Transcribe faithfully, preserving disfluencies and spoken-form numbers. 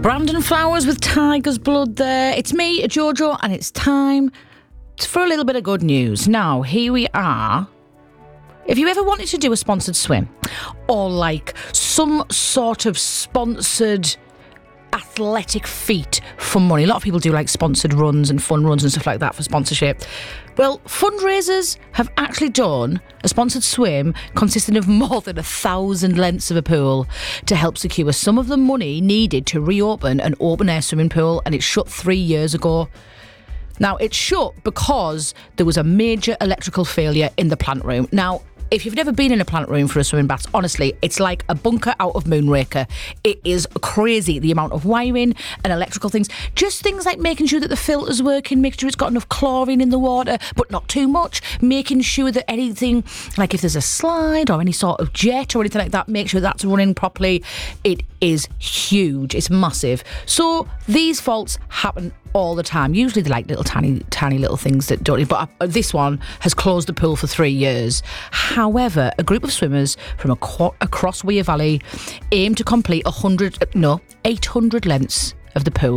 Brandon Flowers with Tiger's Blood there. It's me, Jojo, and it's time for a little bit of good news. Now, here we are. If you ever wanted to do a sponsored swim or like some sort of sponsored athletic feat for money, a lot of people do like sponsored runs and fun runs and stuff like that for sponsorship. Well, fundraisers have actually done a sponsored swim consisting of more than a thousand lengths of a pool to help secure some of the money needed to reopen an open-air swimming pool, and it shut three years ago. Now, it shut because there was a major electrical failure in the plant room. Now, if you've never been in a plant room for a swimming bath, honestly, it's like a bunker out of Moonraker. It is crazy, the amount of wiring and electrical things. Just things like making sure that the filter's working, making sure it's got enough chlorine in the water, but not too much. Making sure that anything, like if there's a slide or any sort of jet or anything like that, make sure that's running properly. It is huge. It's massive. So these faults happen all the time. Usually they're like little tiny tiny little things that don't, but this one has closed the pool for three years. However, a group of swimmers from aqua- across Weir Valley aim to complete one hundred, no, eight hundred lengths of the pool